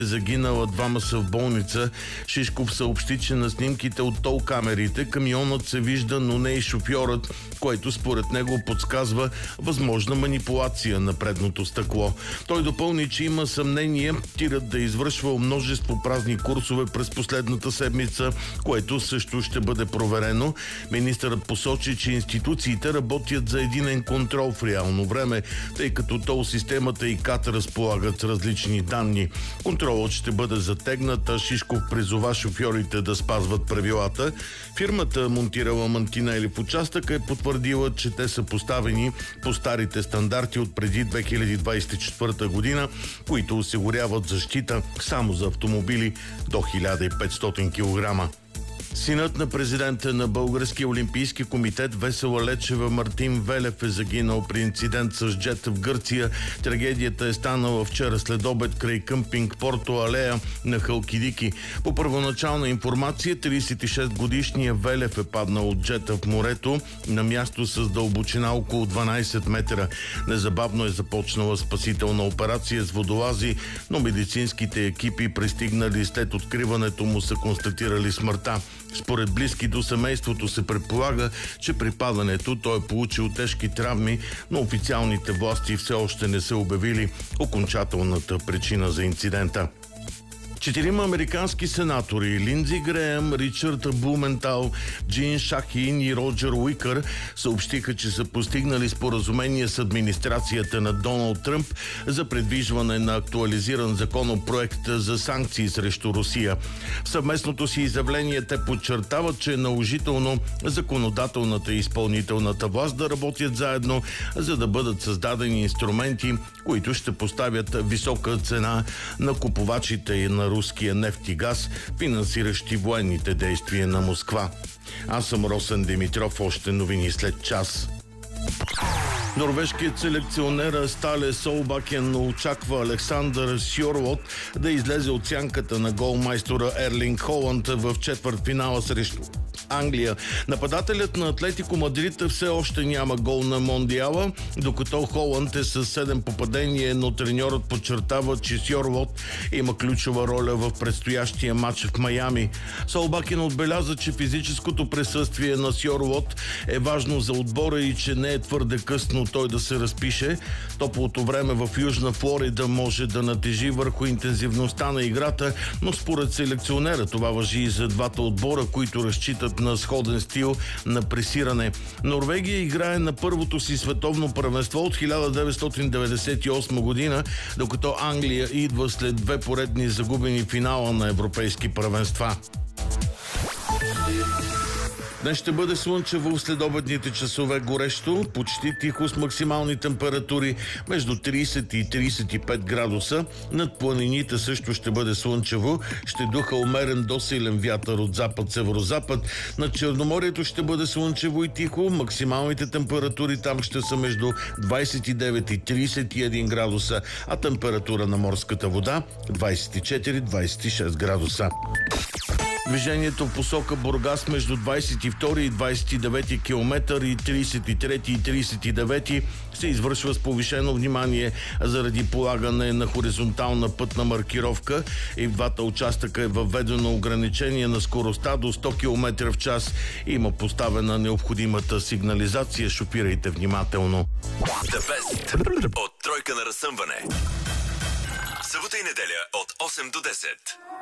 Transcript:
загинала, двама са в болница. Шишков съобщи, че на снимките от тол камерите камионът се вижда, но не и шофьорът, което според него подсказва възможна манипулация на предното стъкло. Той допълни, че има съмнение тирът да извършва множество празни курсове през последната седмица, което също ще бъде проверено. Министърът посочи, че институциите работят за единен контрол в реално време, тъй като тол системата и КАТ разполагат с различни данни. Контролът ще бъде затегнат, а Шишков призова шофьорите да спазват правилата. Фирмата, монтирала мантинели в участъка, е потвърдила, че те са поставени по старите стандарти от преди 2024 година, които осигуряват защита само за автомобили до 1500 кг. Синът на президента на Българския олимпийски комитет Весела Лечева Мартин Велев е загинал при инцидент с джет в Гърция. Трагедията е станала вчера след обед край къмпинг Порто Алея на Халкидики. По първоначална информация, 36-годишният Велев е паднал от джета в морето на място с дълбочина около 12 метра. Незабавно е започнала спасителна операция с водолази, но медицинските екипи, пристигнали след откриването му, са констатирали смъртта. Според близки до семейството се предполага, че при падането той е получил тежки травми, но официалните власти все още не са обявили окончателната причина за инцидента. 4 американски сенатори – Линдзи Греъм, Ричард Блументал, Джин Шахин и Роджер Уикър – съобщиха, че са постигнали споразумение с администрацията на Доналд Тръмп за предвижване на актуализиран законопроект за санкции срещу Русия. В съвместното си изявление те подчертават, че е наложително законодателната и изпълнителната власт да работят заедно, за да бъдат създадени инструменти, които ще поставят висока цена на купувачите и на руския нефт и газ, финансиращи военните действия на Москва. Аз съм Росен Димитров, още новини след час. Норвежкият селекционер Стале Солбакен очаква Александър Сьорлот да излезе от сянката на голмайстора Ерлинг Холанд в четвъртфинала срещу Англия. Нападателят на Атлетико Мадрид все още няма гол на Мондиала, докато Холанд е с 7 попадения, но треньорът подчертава, че Сьорлот има ключова роля в предстоящия матч в Майами. Солбакен отбеляза, че физическото присъствие на Сьорлот е важно за отбора и че не е твърде късно той да се разпише. Топлото време в Южна Флорида може да натежи върху интензивността на играта, но според селекционера това важи и за двата отбора, които разчитат на сходен стил на пресиране. Норвегия играе на първото си световно първенство от 1998 година, докато Англия идва след 2 поредни загубени финала на европейски първенства. Днес ще бъде слънчево, в следобедните часове горещо, почти тихо с максимални температури между 30 и 35 градуса. Над планините също ще бъде слънчево, ще духа умерен до силен вятър от запад-северозапад. Над Черноморието ще бъде слънчево и тихо, максималните температури там ще са между 29 и 31 градуса, а температура на морската вода 24-26 градуса. Движението в посока Бургас между 22 и 29 км и 33 и 39 се извършва с повишено внимание заради полагане на хоризонтална пътна маркировка и в двата участъка е въведено ограничение на скоростта до 100 км в час. Има поставена необходимата сигнализация. Шофирайте внимателно. The Best от тройка на разсъмване. Събота и неделя от 8 до 10.